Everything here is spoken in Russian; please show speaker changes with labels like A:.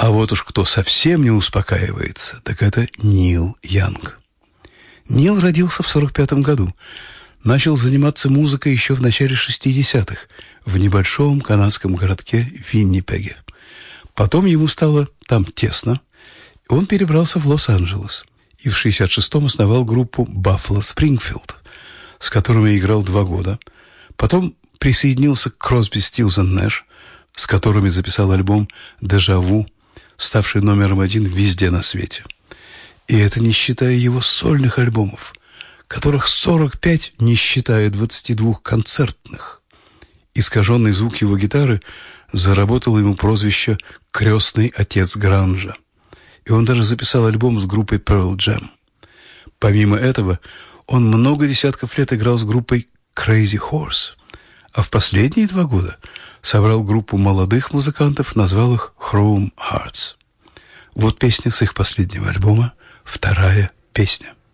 A: А вот уж кто совсем не успокаивается, так это Нил Янг. Нил родился в 1945 году. Начал заниматься музыкой еще в начале 60-х в небольшом канадском городке Виннипеге. Потом ему стало там тесно. Он перебрался в Лос-Анджелес и в 66-м основал группу Buffalo Springfield, с которыми играл 2 года. Потом присоединился к Crosby, Stills and Nash, с которыми записал альбом «Дежаву», ставший номером 1 везде на свете. И это не считая его сольных альбомов, которых 45, не считая 22 концертных. Искаженный звук его гитары заработал ему прозвище «Крестный отец гранжа». И он даже записал альбом с группой Pearl Jam. Помимо этого, он много десятков лет играл с группой Crazy Horse, а в последние 2 года собрал группу молодых музыкантов, назвал их Chrome Hearts. Вот песня с их последнего альбома, 2-я песня.